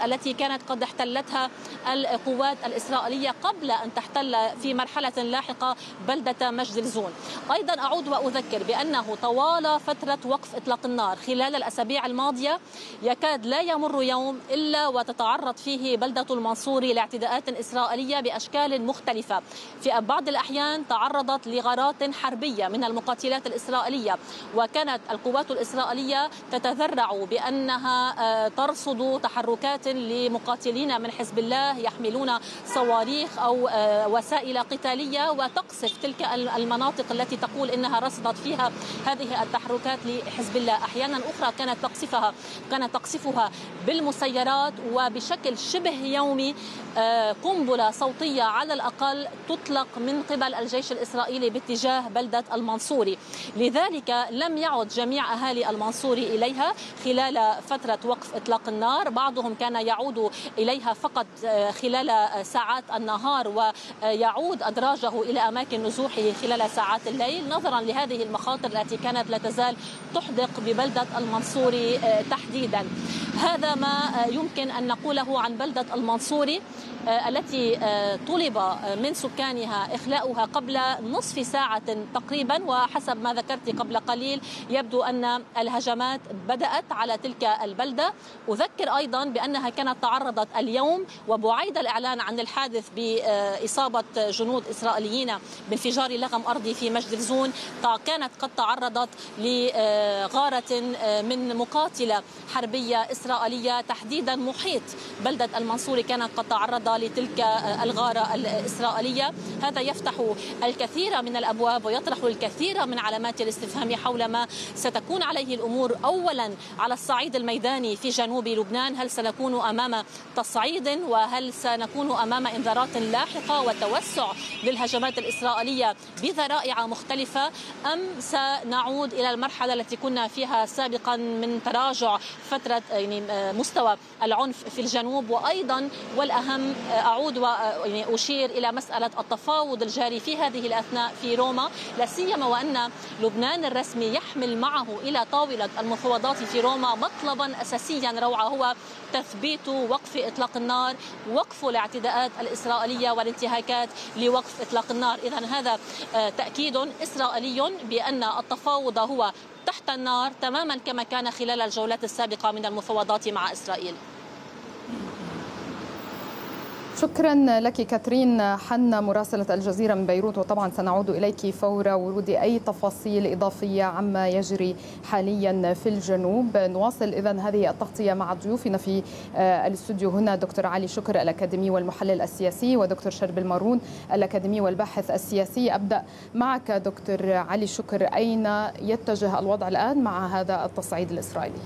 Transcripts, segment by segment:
التي كانت قد احتلتها القوات الإسرائيلية قبل أن تحتل في مرحلة لاحقة بلدة مجد الزون. أيضا أعود وأذكر بأنه طوال فترة وقف إطلاق النار خلال الأسابيع الماضية يكاد لا يمر يوم إلا وتتعرض فيه بلدة المنصوري لاعتداءات إسرائيلية بأشكال مختلفة. في بعض الأحيان تعرضت لغارات حربية من المقاتلات الإسرائيلية، وكانت القوات الإسرائيلية تتذرع بأنها ترصد تحركات لمقاتلين من حزب الله يحملون صواريخ أو وسائل قتالية وتقصف تلك المناطق التي تقول إنها رصدت فيها هذه التحركات لحزب الله. أحيانا أخرى كانت تقصفها بالمسيرات، وبشكل شبه يومي قنبلة صوتية على الأقل تطلق من قبل الجيش الإسرائيلي باتجاه بلدة المنصوري. لذلك لم يعد جميع أهالي المنصوري إليها خلال فترة وقف إطلاق النار. بعضهم كان يعود إليها فقط خلال ساعات النهار ويعود أدراجه إلى أماكن نزوحه خلال ساعات الليل، نظرا لهذه المخاطر التي كانت لا تزال تحدق ببلدة المنصوري تحديدا. هذا ما يمكن أن نقوله عن بلدة المنصوري التي طلب من سكانها إخلاؤها قبل نصف ساعة تقريبا، وحسب ما ذكرت قبل قليل يبدو أن الهجمات بدأت على تلك البلدة. أذكر أيضا بأنها كانت تعرضت اليوم وبعيد الإعلان عن الحادث بإصابة جنود إسرائيليين بانفجار لغم أرضي في مجد الزون، كانت قد تعرضت لغارة من مقاتلة حربية إسرائيلية تحديدا محيط بلدة المنصوري، كانت قد تعرض لتلك الغارة الإسرائيلية. هذا يفتح الكثير من الأبواب ويطرح الكثير من علامات الاستفهام حول ما ستكون عليه الأمور أولا على الصعيد الميداني في جنوب لبنان. هل سنكون أمام تصعيد، وهل سنكون أمام إنذارات لاحقة وتوسع للهجمات الإسرائيلية بذرائع مختلفة، أم سنعود إلى المرحلة التي كنا فيها سابقا من تراجع فترة مستوى العنف في الجنوب؟ وأيضا والأهم أعود وأشير إلى مسألة التفاوض الجاري في هذه الأثناء في روما، لا سيما وأن لبنان الرسمي يحمل معه إلى طاولة المفاوضات في روما مطلبا أساسيا روعة، هو تثبيت وقف إطلاق النار، وقف الاعتداءات الإسرائيلية والانتهاكات لوقف إطلاق النار. إذن هذا تأكيد إسرائيلي بأن التفاوض هو تحت النار تماما كما كان خلال الجولات السابقة من المفاوضات مع إسرائيل. شكرا لك كاترين حنا مراسلة الجزيرة من بيروت، وطبعا سنعود إليك فور ورود أي تفاصيل إضافية عما يجري حاليا في الجنوب. نواصل إذن هذه التغطية مع ضيوفنا في الاستوديو هنا، دكتور علي شكر الأكاديمي والمحلل السياسي، ودكتور شرب المارون الأكاديمي والباحث السياسي. أبدأ معك دكتور علي شكر، أين يتجه الوضع الآن مع هذا التصعيد الإسرائيلي؟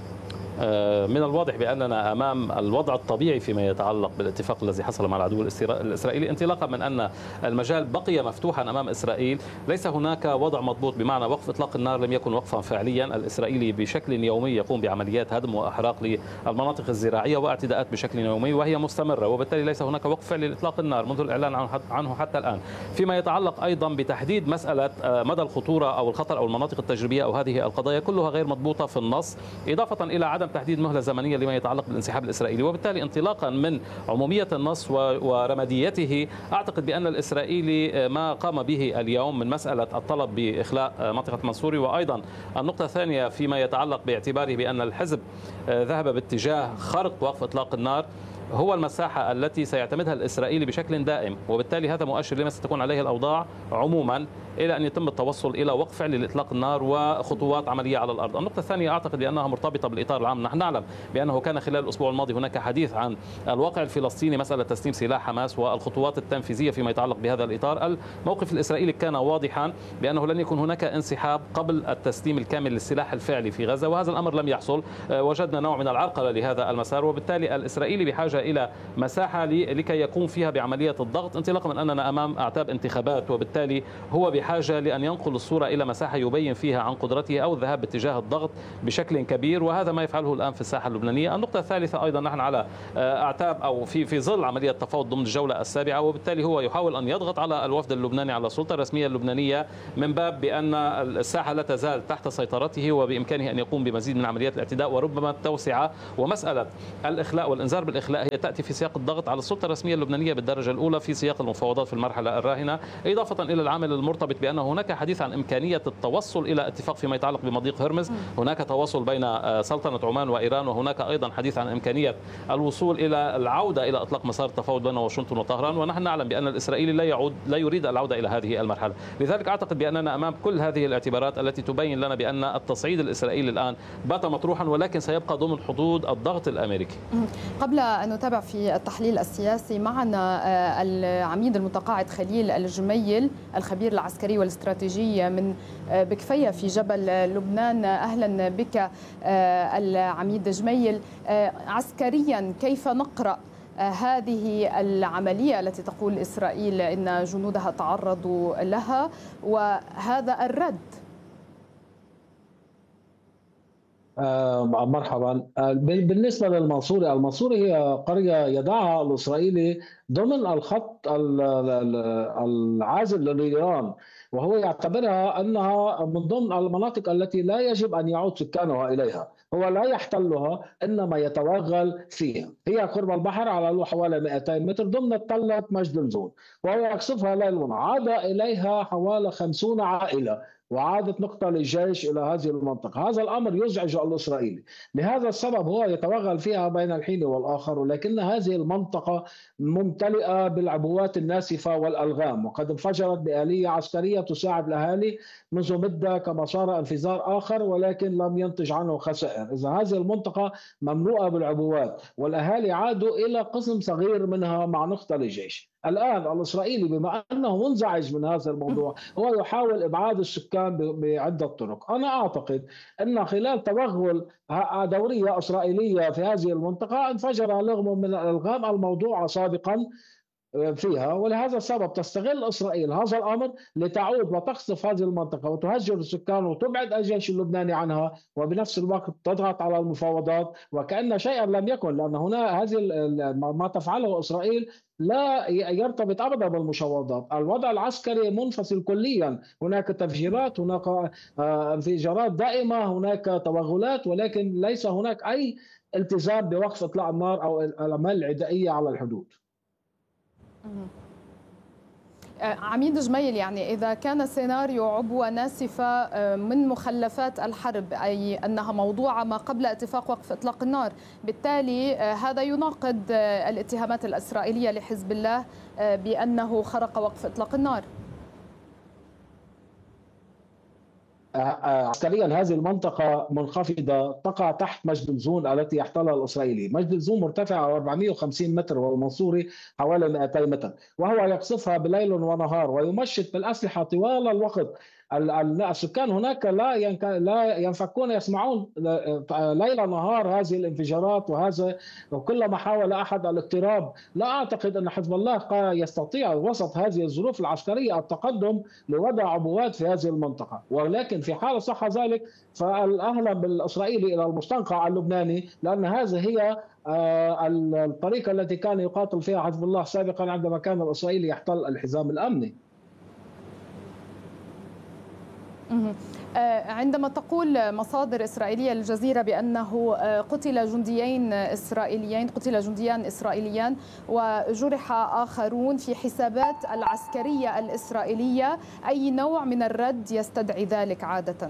من الواضح بأننا أمام الوضع الطبيعي فيما يتعلق بالاتفاق الذي حصل مع العدو الإسرائيلي، انطلاقا من أن المجال بقي مفتوحا أمام إسرائيل. ليس هناك وضع مضبوط، بمعنى وقف إطلاق النار لم يكن وقفا فعليا. الإسرائيلي بشكل يومي يقوم بعمليات هدم وإحراق للمناطق الزراعية واعتداءات بشكل يومي وهي مستمرة، وبالتالي ليس هناك وقف فعلي لإطلاق النار منذ الإعلان عنه حتى الآن. فيما يتعلق أيضا بتحديد مسألة مدى الخطورة أو الخطر أو المناطق التجريبية أو هذه القضايا كلها غير مضبوطة في النص، إضافة إلى عدم تحديد مهلة زمنية لما يتعلق بالانسحاب الإسرائيلي. وبالتالي انطلاقا من عمومية النص ورماديته، أعتقد بأن الإسرائيلي ما قام به اليوم من مسألة الطلب بإخلاء منطقة منصوري، وأيضا النقطة الثانية فيما يتعلق باعتباره بأن الحزب ذهب باتجاه خرق وقف إطلاق النار، هو المساحة التي سيعتمدها الإسرائيلي بشكل دائم، وبالتالي هذا مؤشر لما ستكون عليه الأوضاع عموما إلى أن يتم التوصل إلى وقف فعلي لإطلاق النار وخطوات عملية على الأرض. النقطة الثانية أعتقد بأنها مرتبطة بالإطار العام. نحن نعلم بأنه كان خلال الأسبوع الماضي هناك حديث عن الواقع الفلسطيني، مسألة تسليم سلاح حماس والخطوات التنفيذية فيما يتعلق بهذا الإطار. الموقف الإسرائيلي كان واضحا بأنه لن يكون هناك انسحاب قبل التسليم الكامل للسلاح الفعلي في غزة، وهذا الأمر لم يحصل. وجدنا نوع من العرقلة لهذا المسار، وبالتالي الإسرائيلي بحاجة إلى مساحة لكي يقوم فيها بعملية الضغط، انطلاقا من أننا أمام أعتاب انتخابات، وبالتالي هو بحاجة لأن ينقل الصورة إلى مساحة يبين فيها عن قدرته أو الذهاب باتجاه الضغط بشكل كبير، وهذا ما يفعله الآن في الساحة اللبنانية. النقطة الثالثة أيضا، نحن على أعتاب أو في ظل عملية تفاوض ضمن الجولة السابعة، وبالتالي هو يحاول أن يضغط على الوفد اللبناني، على السلطة الرسمية اللبنانية، من باب بأن الساحة لا تزال تحت سيطرته وبإمكانه أن يقوم بمزيد من عمليات الاعتداء وربما التوسعة. ومسألة الإخلاء والإنذار بالإخلاء تأتي في سياق الضغط على السلطة الرسمية اللبنانية بالدرجة الأولى في سياق المفاوضات في المرحلة الراهنة، إضافة إلى العامل المرتبط بأن هناك حديث عن إمكانية التوصل إلى اتفاق فيما يتعلق بمضيق هرمز. هناك تواصل بين سلطنة عمان وإيران، وهناك أيضا حديث عن إمكانية الوصول إلى العودة إلى إطلاق مسار التفاوض بين واشنطن وطهران، ونحن نعلم بأن الإسرائيلي لا يريد العودة إلى هذه المرحلة. لذلك أعتقد بأننا أمام كل هذه الاعتبارات التي تبين لنا بأن التصعيد الإسرائيلي الآن بات مطروحا، ولكن سيبقى ضمن حدود الضغط الأمريكي. قبل أن نتابع في التحليل السياسي، معنا العميد المتقاعد خليل الجميل، الخبير العسكري والاستراتيجي من بكفية في جبل لبنان. أهلا بك العميد جميل. عسكريا كيف نقرأ هذه العملية التي تقول إسرائيل إن جنودها تعرضوا لها وهذا الرد؟ مرحبا. بالنسبة المنصوري هي قرية يضعها الإسرائيلي ضمن الخط العازل لإيران، وهو يعتبرها أنها من ضمن المناطق التي لا يجب أن يعود سكانها إليها. هو لا يحتلها إنما يتوغل فيها. هي قرب البحر على حوالي 200 متر ضمن تلة مجد الزون، وهو يقصفها ليلا. عاد إليها حوالي 50 عائلة، وعادت نقطة للجيش إلى هذه المنطقة. هذا الأمر يزعج الإسرائيلي، لهذا السبب هو يتوغل فيها بين الحين والآخر. ولكن هذه المنطقة ممتلئة بالعبوات الناسفة والألغام، وقد انفجرت بآلية عسكرية تساعد الأهالي منذ مدة كما صار انفجار آخر، ولكن لم ينتج عنه خسائر. إذا هذه المنطقة مملوءة بالعبوات والأهالي عادوا إلى قسم صغير منها مع نقطة للجيش. الآن الإسرائيلي بما أنه منزعج من هذا الموضوع هو يحاول إبعاد السكان بعدة طرق. أنا أعتقد أن خلال توغل دورية إسرائيلية في هذه المنطقة انفجر لغم من الألغام الموضوعة سابقا فيها، ولهذا السبب تستغل إسرائيل هذا الأمر لتعود وتقصف هذه المنطقة وتهجر السكان وتبعد الجيش اللبناني عنها، وبنفس الوقت تضغط على المفاوضات وكأن شيئا لم يكن. لأن هنا هذه ما تفعله إسرائيل لا يرتبط أبدا بالمفاوضات. الوضع العسكري منفصل كليا، هناك تفجيرات، هناك انفجارات دائمة، هناك توغلات، ولكن ليس هناك أي التزام بوقف إطلاق النار أو الأعمال العدائية على الحدود. عميد جميل، يعني إذا كان سيناريو عبوة ناسفة من مخلفات الحرب، أي أنها موضوعة ما قبل اتفاق وقف إطلاق النار، بالتالي هذا يناقض الاتهامات الإسرائيلية لحزب الله بأنه خرق وقف إطلاق النار. عسكريا هذه المنطقة منخفضة تقع تحت مجد الزون التي يحتلها الإسرائيلي. مجد الزون مرتفع 450 متر والمنصوري حوالي 200 متر، وهو يقصفها بليل ونهار ويمشط بالأسلحة طوال الوقت. السكان هناك لا ينفكون، يسمعون ليل نهار هذه الانفجارات وكلما حاول أحد الاقتراب. لا أعتقد أن حزب الله يستطيع وسط هذه الظروف العسكرية التقدم لوضع عبوات في هذه المنطقة. ولكن في حال صح ذلك فالأهلا بالإسرائيلي إلى المستنقع اللبناني، لأن هذه هي الطريقة التي كان يقاتل فيها حزب الله سابقا عندما كان الإسرائيلي يحتل الحزام الأمني. عندما تقول مصادر إسرائيلية للجزيرة بأنه قتل جنديان إسرائيليان وجرح آخرون في حسابات العسكرية الإسرائيلية، أي نوع من الرد يستدعي ذلك عادة؟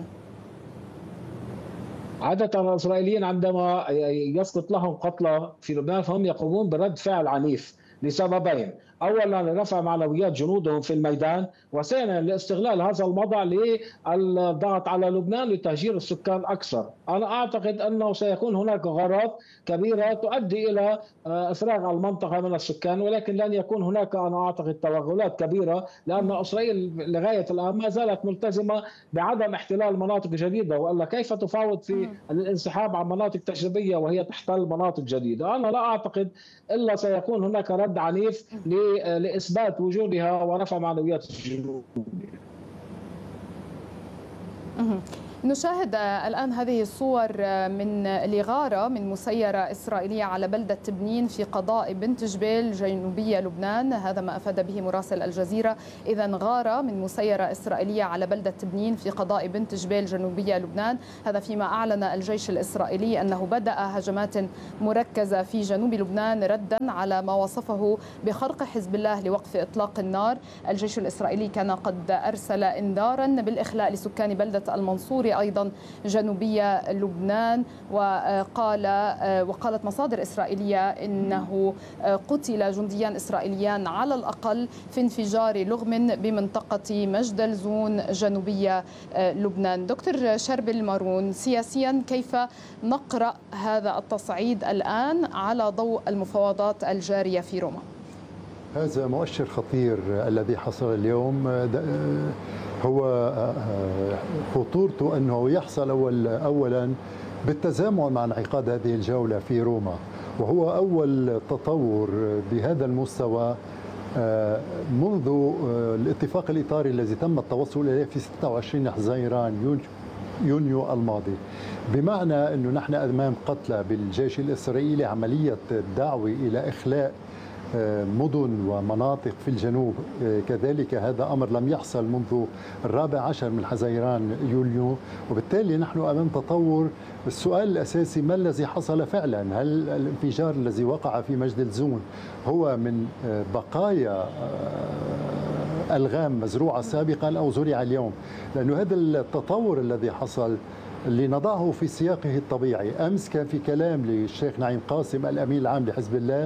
عادة الإسرائيليين عندما يسقط لهم قتلى في لبنان فهم يقومون برد فعل عنيف لسببين: أولا رفع معنويات جنودهم في الميدان، وثانيا لاستغلال هذا الموضع للضغط على لبنان لتهجير السكان أكثر. أنا أعتقد أنه سيكون هناك غارات كبيرة تؤدي إلى إفراغ المنطقة من السكان، ولكن لن يكون هناك أنا أعتقد توغلات كبيرة، لأن إسرائيل لغاية الآن ما زالت ملتزمة بعدم احتلال مناطق جديدة، وإلا كيف تفاوض في الانسحاب عن مناطق تجريبية وهي تحتل مناطق جديدة؟ أنا لا أعتقد إلا سيكون هناك رد عنيف لإثبات وجودها ورفع معنويات الجنود. نشاهد الآن هذه الصور من الإغارة من مسيرة إسرائيلية على بلدة تبنين في قضاء بنت جبيل جنوبية لبنان. هذا ما أفاد به مراسل الجزيرة. إذن غارة من مسيرة إسرائيلية على بلدة تبنين في قضاء بنت جبيل جنوبية لبنان. هذا فيما أعلن الجيش الإسرائيلي أنه بدأ هجمات مركزة في جنوب لبنان ردا على ما وصفه بخرق حزب الله لوقف إطلاق النار. الجيش الإسرائيلي كان قد أرسل إنذارا بالإخلاء لسكان بلدة المنصوري أيضا جنوبية لبنان. وقالت مصادر إسرائيلية إنه قتل جنديان إسرائيليان على الأقل في انفجار لغم بمنطقة مجدل زون جنوبية لبنان. دكتور شربل مارون، سياسيا كيف نقرأ هذا التصعيد الآن على ضوء المفاوضات الجارية في روما؟ هذا مؤشر خطير الذي حصل اليوم. هو خطورته أنه يحصل أولا بالتزامن مع انعقاد هذه الجولة في روما، وهو أول تطور بهذا المستوى منذ الاتفاق الإطاري الذي تم التوصل إليه في 26 حزيران يونيو الماضي. بمعنى أنه نحن أمام قتلى بالجيش الإسرائيلي، عملية دعوة إلى إخلاء مدن ومناطق في الجنوب، كذلك هذا أمر لم يحصل منذ 14 من حزيران يوليو. وبالتالي نحن أمام تطور. السؤال الأساسي: ما الذي حصل فعلا؟ هل الانفجار الذي وقع في مجدل زون هو من بقايا ألغام مزروعة سابقا أو زرع اليوم؟ لأنه هذا التطور الذي حصل لنضعه في سياقه الطبيعي. أمس كان في كلام للشيخ نعيم قاسم الأمين العام لحزب الله،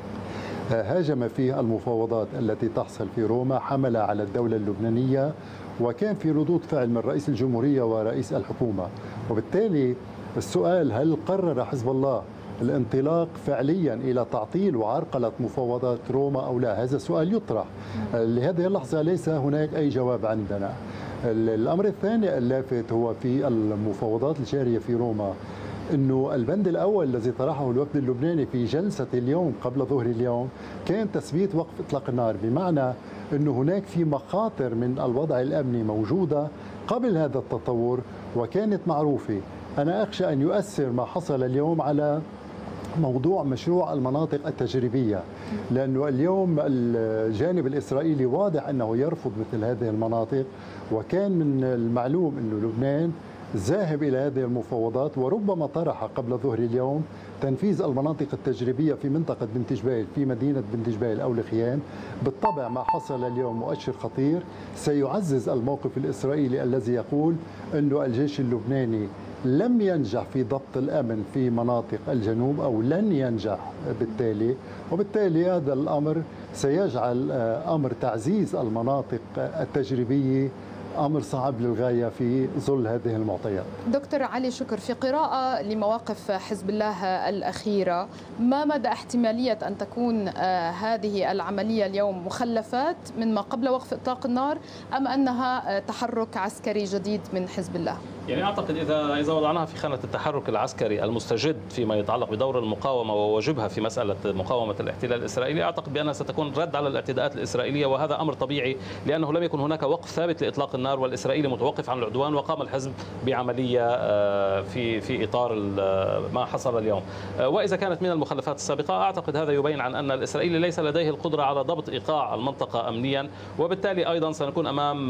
هاجم فيه المفاوضات التي تحصل في روما، حمل على الدولة اللبنانية، وكان في ردود فعل من رئيس الجمهورية ورئيس الحكومة. وبالتالي السؤال: هل قرر حزب الله الانطلاق فعليا إلى تعطيل وعرقلة مفاوضات روما أو لا؟ هذا سؤال يطرح. لهذه اللحظة ليس هناك أي جواب عندنا. الأمر الثاني اللافت هو في المفاوضات الجارية في روما أنه البند الأول الذي طرحه الوفد اللبناني في جلسة اليوم قبل ظهر اليوم كان تثبيت وقف إطلاق النار، بمعنى أنه هناك في مخاطر من الوضع الأمني موجودة قبل هذا التطور وكانت معروفة. أنا أخشى أن يؤثر ما حصل اليوم على موضوع مشروع المناطق التجريبية، لأنه اليوم الجانب الإسرائيلي واضح أنه يرفض مثل هذه المناطق، وكان من المعلوم أنه لبنان ذاهب إلى هذه المفاوضات، وربما طرح قبل ظهر اليوم تنفيذ المناطق التجريبية في منطقة بنت جبيل، في مدينة بنت جبيل أو الخيام. بالطبع ما حصل اليوم مؤشر خطير سيعزز الموقف الإسرائيلي الذي يقول أنه الجيش اللبناني لم ينجح في ضبط الأمن في مناطق الجنوب أو لن ينجح بالتالي، وبالتالي هذا الأمر سيجعل أمر تعزيز المناطق التجريبية أمر صعب للغاية في ظل هذه المعطيات. دكتور علي شكر، في قراءة لمواقف حزب الله الأخيرة، ما مدى احتمالية أن تكون هذه العملية اليوم مخلفات من ما قبل وقف إطلاق النار أم أنها تحرك عسكري جديد من حزب الله؟ يعني أعتقد إذا وضعناها في خانة التحرك العسكري المستجد فيما يتعلق بدور المقاومة وواجبها في مسألة مقاومة الاحتلال الإسرائيلي، أعتقد بأنها ستكون رد على الاعتداءات الإسرائيلية، وهذا أمر طبيعي لأنه لم يكن هناك وقف ثابت لإطلاق النار والإسرائيلي متوقف عن العدوان، وقام الحزب بعملية في إطار ما حصل اليوم. وإذا كانت من المخلفات السابقة، أعتقد هذا يبين عن أن الإسرائيلي ليس لديه القدرة على ضبط إيقاع المنطقة أمنيا، وبالتالي أيضا سنكون أمام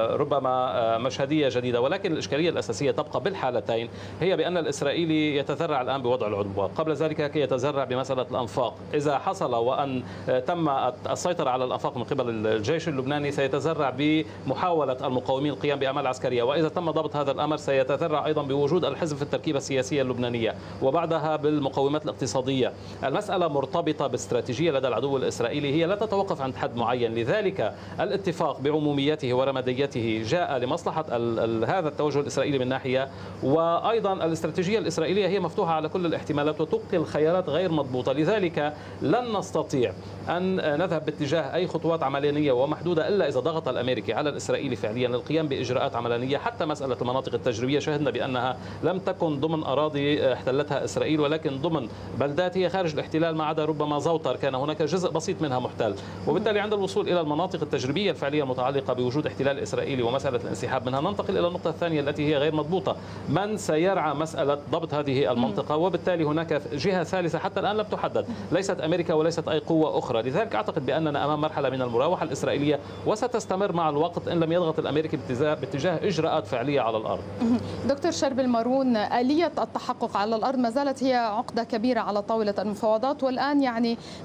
ربما مشهدية جديدة. ولكن الإشكالية الأساسية تبقى بالحالتين هي بأن الإسرائيلي يتذرع الآن بوضع العدوان، قبل ذلك كي يتذرع بمسألة الأنفاق. إذا حصل وأن تم السيطرة على الأنفاق من قبل الجيش اللبناني سيتذرع بمحاولة المقاومين القيام بأعمال عسكرية، وإذا تم ضبط هذا الأمر سيتذرع أيضا بوجود الحزب في التركيبة السياسية اللبنانية، وبعدها بالمقومات الاقتصادية. المسألة مرتبطة باستراتيجية لدى العدو الإسرائيلي، هي لا تتوقف عند حد معين. لذلك الاتفاق بعموميته ورماديته جاء لمصلحة هذا التوجه الإسرائيلي من ناحية، وأيضا الاستراتيجية الإسرائيلية هي مفتوحة على كل الاحتمالات وتبقي الخيارات غير مضبوطة. لذلك لن نستطيع أن نذهب باتجاه أي خطوات عملية ومحدودة إلا إذا ضغط الأمريكي على الإسرائيلي فعليا للقيام بإجراءات عملية. حتى مسألة المناطق التجريبية شهدنا بأنها لم تكن ضمن أراضي احتلتها إسرائيل، ولكن ضمن بلدات هي خارج الاحتلال، ما عدا ربما زوطر كان هناك جزء بسيط منها محتل. وبالتالي عند الوصول إلى المناطق التجريبية الفعلية المتعلقة بوجود احتلال إسرائيلي ومسألة الانسحاب منها، ننتقل إلى النقطة الثانية التي هي غير مضبوطة. من سيرعى مسألة ضبط هذه المنطقة؟ وبالتالي هناك جهة ثالثة حتى الآن لم تحدد، ليست أمريكا وليست أي قوة أخرى. لذلك أعتقد بأننا أمام مرحلة من المراوحة الإسرائيلية وستستمر مع الوقت إن لم يضغط الأمريكي باتجاه إجراءات فعلية على الأرض. دكتور شربل مارون، آلية التحقق على الأرض ما زالت هي عقدة كبيرة على طاولة المفاوضات، والآن يعني